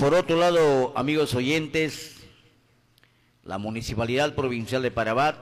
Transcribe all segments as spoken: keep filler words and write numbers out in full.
por otro lado, amigos oyentes, la Municipalidad Provincial de Parabat,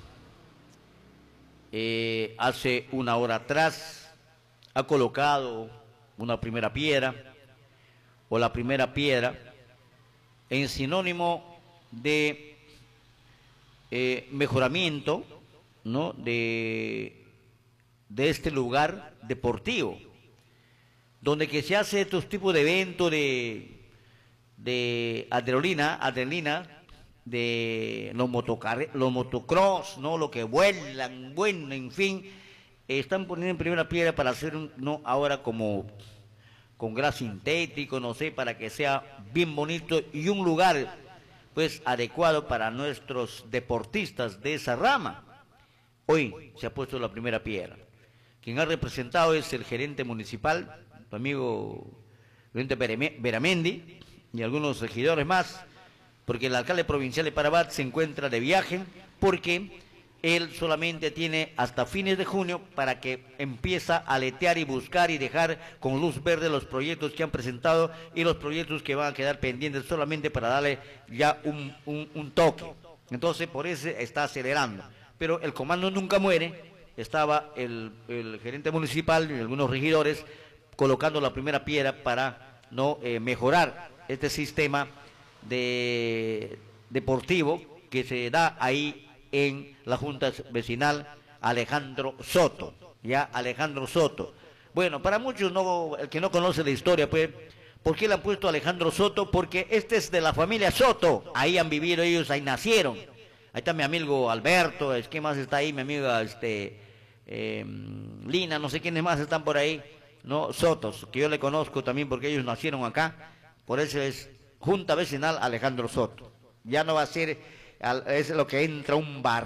eh, hace una hora atrás, ha colocado una primera piedra, o la primera piedra, en sinónimo de eh, mejoramiento, ¿no?, de, de este lugar deportivo, donde que se hace estos tipos de eventos de, de adrenalina, adrenalina, de los, motocar los motocross, ¿no?, lo que vuelan, bueno, en fin, eh, están poniendo en primera piedra para hacer, un, no, ahora como con gras sintético, no sé, para que sea bien bonito y un lugar, pues, adecuado para nuestros deportistas de esa rama. Hoy se ha puesto la primera piedra. Quien ha representado es el gerente municipal, tu amigo gerente Beramendi, y algunos regidores más, porque el alcalde provincial de Parabat se encuentra de viaje, porque él solamente tiene hasta fines de junio para que empiece a aletear y buscar y dejar con luz verde los proyectos que han presentado y los proyectos que van a quedar pendientes solamente para darle ya un, un, un toque. Entonces, por eso está acelerando. Pero el comando nunca muere. Estaba el, el gerente municipal y algunos regidores colocando la primera piedra para no eh, mejorar este sistema de deportivo que se da ahí en la Junta Vecinal Alejandro Soto, ya Alejandro Soto. Bueno, para muchos, no, el que no conoce la historia, pues, ¿por qué le han puesto Alejandro Soto? Porque este es de la familia Soto, ahí han vivido ellos, ahí nacieron. Ahí está mi amigo Alberto, es que más está ahí, mi amiga este, eh, Lina, no sé quiénes más están por ahí, no, Sotos, que yo le conozco también porque ellos nacieron acá, por eso es Junta Vecinal Alejandro Soto. Ya no va a ser, es lo que entra un bar.